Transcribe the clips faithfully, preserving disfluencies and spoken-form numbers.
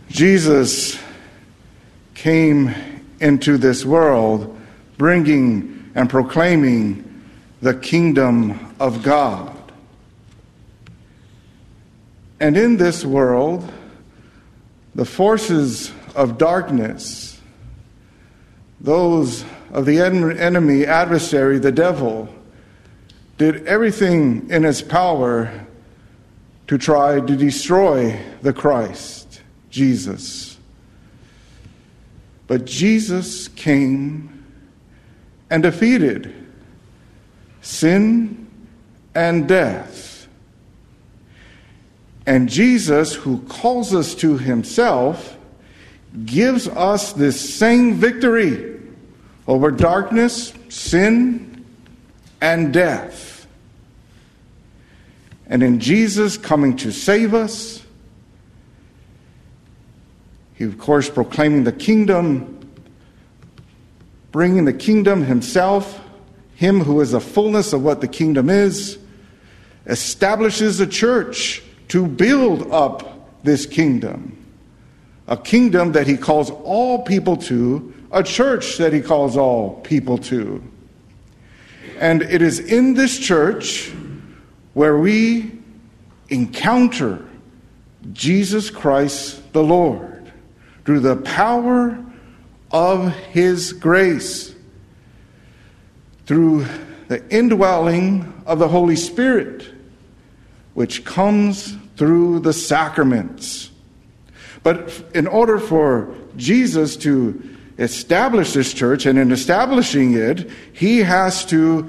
Jesus came into this world bringing and proclaiming the kingdom of God. And in this world, the forces of darkness, those of the enemy, adversary, the devil, did everything in its power to try to destroy the Christ, Jesus. But Jesus came and defeated sin and death. And Jesus, who calls us to himself, gives us this same victory over darkness, sin, and death. And in Jesus coming to save us, he, of course, proclaiming the kingdom, bringing the kingdom himself, him who is the fullness of what the kingdom is, establishes a church to build up this kingdom. A kingdom that he calls all people to, a church that he calls all people to. And it is in this church where we encounter Jesus Christ the Lord through the power of his grace, through the indwelling of the Holy Spirit, which comes through the sacraments. But in order for Jesus to establish this church, and in establishing it, he has to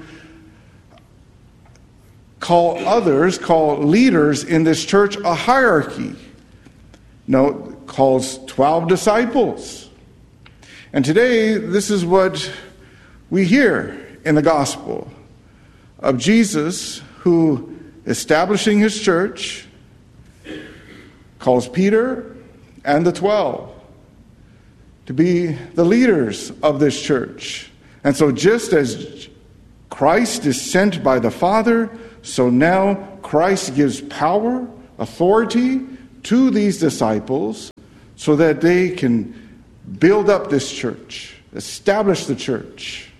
call others, call leaders in this church a hierarchy. No, calls twelve disciples. And today, this is what we hear in the gospel of Jesus, who, establishing his church, calls Peter and the twelve to be the leaders of this church. And so just as Christ is sent by the Father, so now Christ gives power, authority to these disciples so that they can build up this church, establish the church.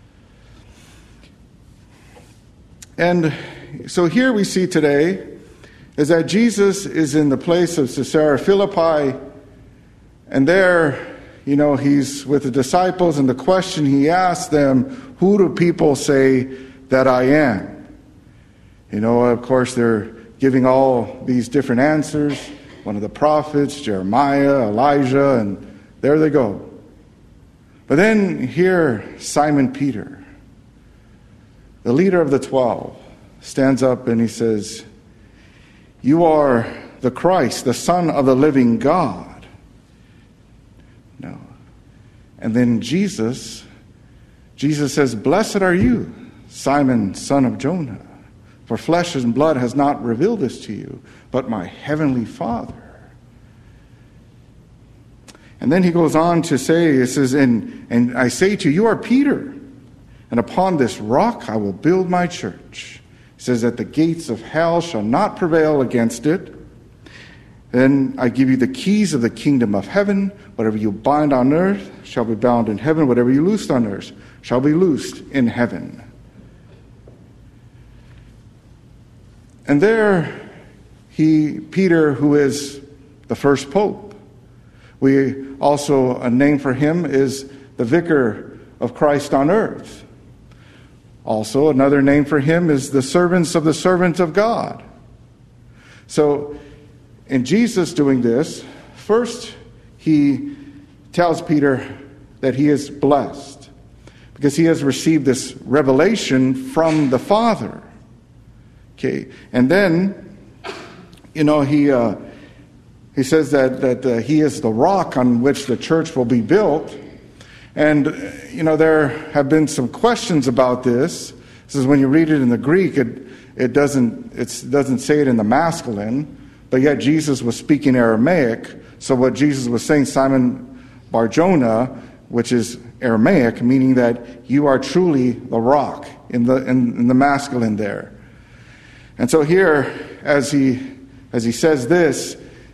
And so here we see today is that Jesus is in the place of Caesarea Philippi, and there, you know, he's with the disciples, and the question he asks them, who do people say that I am? You know, of course, they're giving all these different answers. One of the prophets, Jeremiah, Elijah, and there they go. But then here, Simon Peter, the leader of the twelve, stands up and he says, you are the Christ, the Son of the living God. No. And then Jesus, Jesus says, blessed are you, Simon, son of Jonah, for flesh and blood has not revealed this to you, but my heavenly Father. And then he goes on to say, it says, and, and I say to you, you are Peter, and upon this rock I will build my church. He says that the gates of hell shall not prevail against it. Then I give you the keys of the kingdom of heaven. Whatever you bind on earth shall be bound in heaven. Whatever you loose on earth shall be loosed in heaven. And there, he, Peter, who is the first pope. We also, a name for him is the vicar of Christ on earth. Also, another name for him is the servants of the servant of God. So, in Jesus doing this, first he tells Peter that he is blessed because he has received this revelation from the Father. Okay, and then, you know, he uh, he says that that uh, he is the rock on which the church will be built. And, you know, there have been some questions about this. This is when you read it in the Greek, it it doesn't it doesn't say it in the masculine, but yet Jesus was speaking Aramaic. So what Jesus was saying, Simon Bar-Jonah, which is Aramaic, meaning that you are truly the rock in the in, in the masculine there. And so here, as he as he says this,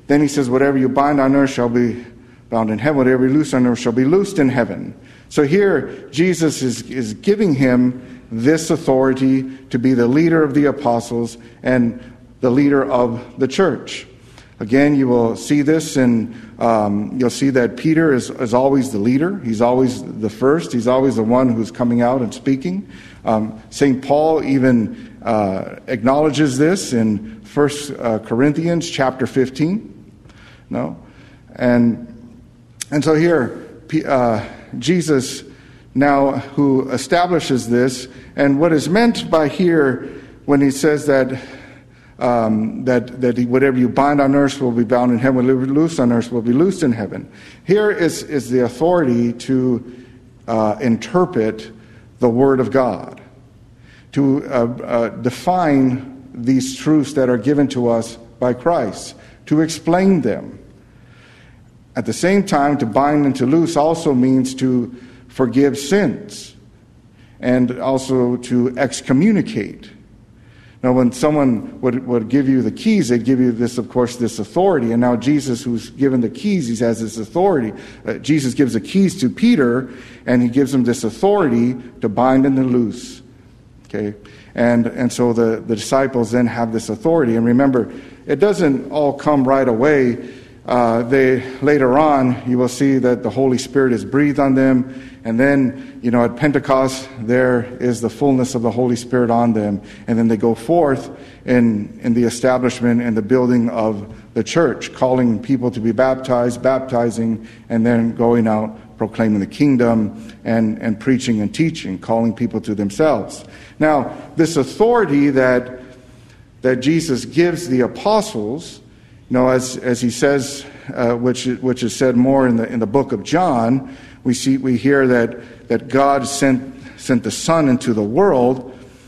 Then he says, whatever you bind on earth shall be bound in heaven. Whatever you loose on earth shall be loosed in heaven. So here, Jesus is, is giving him this authority to be the leader of the apostles and the leader of the church. Again, you will see this, and um, you'll see that Peter is, is always the leader. He's always the first. He's always the one who's coming out and speaking. Um, Saint Paul even uh, acknowledges this in First uh, Corinthians chapter fifteen. No, and and so here, uh, Jesus now who establishes this, and what is meant by here when he says that. Um, that that he, whatever you bind on earth will be bound in heaven, whatever you loose on earth will be loosed in heaven. Here is, is the authority to uh, interpret the Word of God, to uh, uh, define these truths that are given to us by Christ, to explain them. At the same time, to bind and to loose also means to forgive sins and also to excommunicate. Now, when someone would, would give you the keys, they'd give you this, of course, this authority. And now Jesus, who's given the keys, he has this authority. Uh, Jesus gives the keys to Peter, and he gives him this authority to bind and to loose. Okay, and and so the, the disciples then have this authority. And remember, it doesn't all come right away. Uh, they later on, you will see that the Holy Spirit is breathed on them. And then, you know, at Pentecost, there is the fullness of the Holy Spirit on them. And then they go forth in, in the establishment and the building of the church, calling people to be baptized, baptizing, and then going out, proclaiming the kingdom, and, and preaching and teaching, calling people to themselves. Now, this authority that, that Jesus gives the apostles, you know, as, as he says, uh, which, which is said more in the, in the book of John, We see, we hear that, that God sent, sent the Son into the world.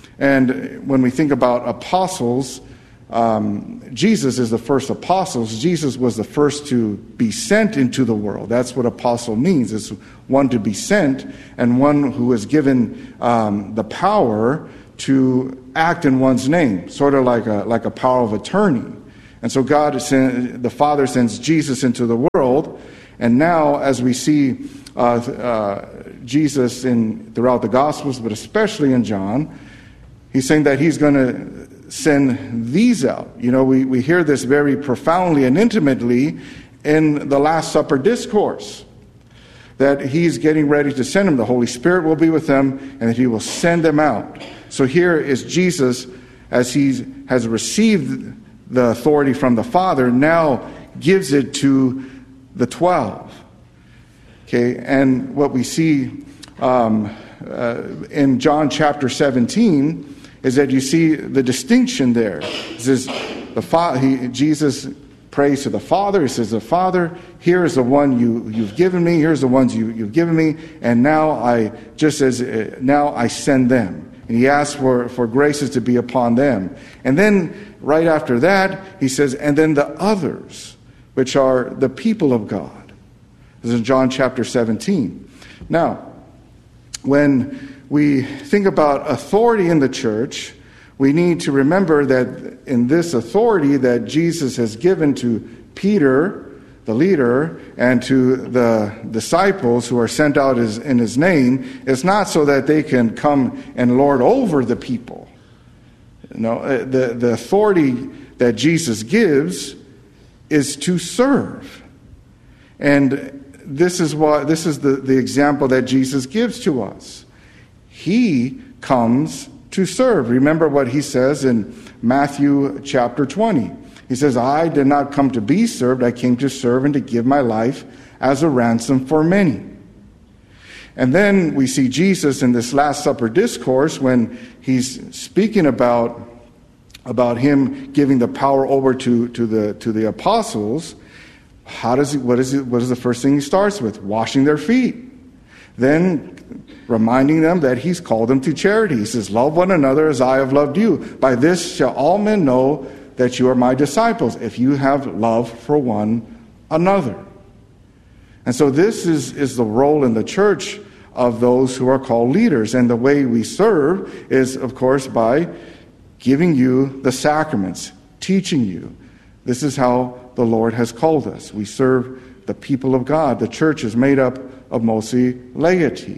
And when we think about apostles, um, Jesus is the first apostles. Jesus was the first to be sent into the world. That's what apostle means. It's one to be sent and one who is given um, the power to act in one's name, sort of like a, like a power of attorney. And so God, is sent, the Father sends Jesus into the world. And now, as we see Uh, uh, Jesus in throughout the Gospels, but especially in John, he's saying that he's going to send these out. You know, we, we hear this very profoundly and intimately in the Last Supper discourse, that he's getting ready to send them. The Holy Spirit will be with them, and that he will send them out. So here is Jesus, as he has received the authority from the Father, now gives it to the twelve. Okay, and what we see um, uh, in John chapter seventeen is that you see the distinction there. It says the fa- he, Jesus prays to the Father. He says, "The Father, here is the one you you've given me. Here's the ones you you've given me, and now I just as uh, now I send them." And he asks for for graces to be upon them. And then right after that, he says, "And then the others, which are the people of God." This is in John chapter seventeen. Now, when we think about authority in the church, we need to remember that in this authority that Jesus has given to Peter, the leader, and to the disciples who are sent out as, in his name, it's not so that they can come and lord over the people. No, the, the authority that Jesus gives is to serve. And This is what this is the, the example that Jesus gives to us. He comes to serve. Remember what he says in Matthew chapter twenty. He says, "I did not come to be served, I came to serve and to give my life as a ransom for many." And then we see Jesus in this Last Supper discourse when he's speaking about, about him giving the power over to, to the to the apostles. How does he, what is it, what is the first thing he starts with? Washing their feet. Then reminding them that he's called them to charity. He says, "Love one another as I have loved you. By this shall all men know that you are my disciples, if you have love for one another." And so this is, is the role in the church of those who are called leaders. And the way we serve is, of course, by giving you the sacraments, teaching you. This is how the Lord has called us. We serve the people of God. The church is made up of mostly laity.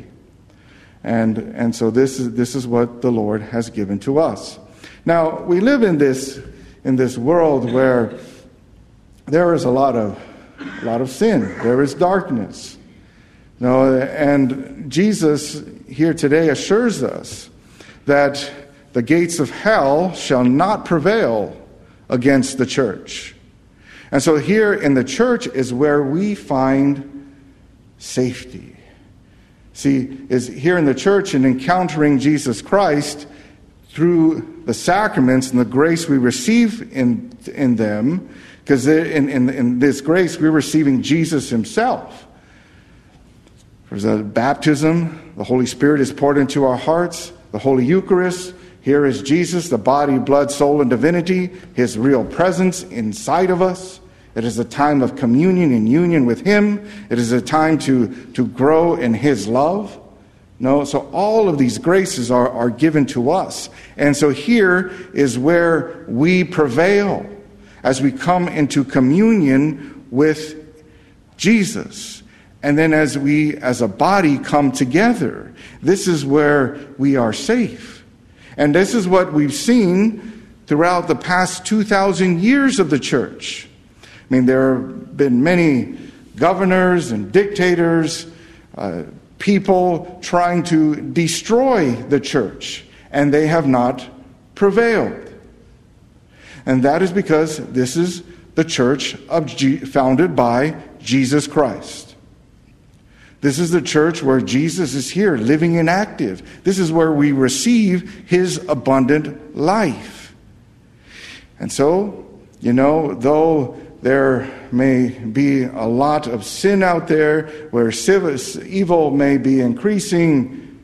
And, and so this is, this is what the Lord has given to us. Now, we live in this, in this world where there is a lot of, a lot of sin. There is darkness. You know, and Jesus here today assures us that the gates of hell shall not prevail against the church. And so here in the church is where we find safety. See, is here in the church and encountering Jesus Christ through the sacraments and the grace we receive in, in them, because in, in, in this grace we're receiving Jesus himself. There's a baptism, the Holy Spirit is poured into our hearts, the Holy Eucharist. Here is Jesus, the body, blood, soul, and divinity, his real presence inside of us. It is a time of communion and union with him. It is a time to, to grow in his love. No, so all of these graces are, are given to us. And so here is where we prevail as we come into communion with Jesus. And then as we, as a body, come together, this is where we are safe. And this is what we've seen throughout the past two thousand years of the church. I mean, there have been many governors and dictators, uh, people trying to destroy the church, and they have not prevailed. And that is because this is the church of G- founded by Jesus Christ. This is the church where Jesus is here, living and active. This is where we receive his abundant life. And so, you know, though there may be a lot of sin out there, where evil may be increasing,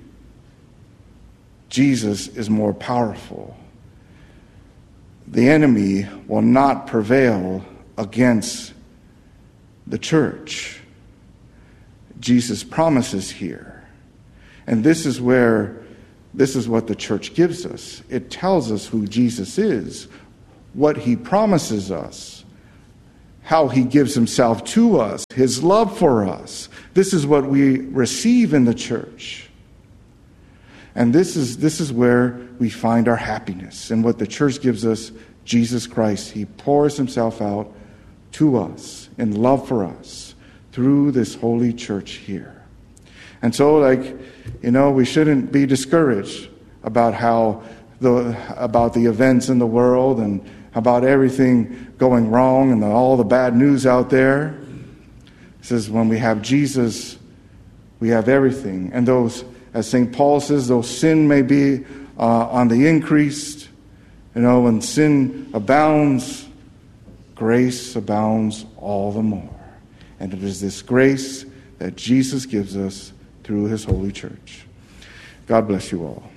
Jesus is more powerful. The enemy will not prevail against the church. Jesus promises here. And this is where, this is what the church gives us. It tells us who Jesus is, what he promises us, how he gives himself to us, his love for us. This is what we receive in the church. And this is, this is where we find our happiness. And what the church gives us, Jesus Christ, he pours himself out to us in love for us through this holy church here. And so, like, you know, we shouldn't be discouraged about how the about the events in the world and about everything going wrong and the, all the bad news out there. It says when we have Jesus, we have everything. And those, as Saint Paul says, though sin may be uh, on the increase, you know, when sin abounds, grace abounds all the more. And it is this grace that Jesus gives us through his holy church. God bless you all.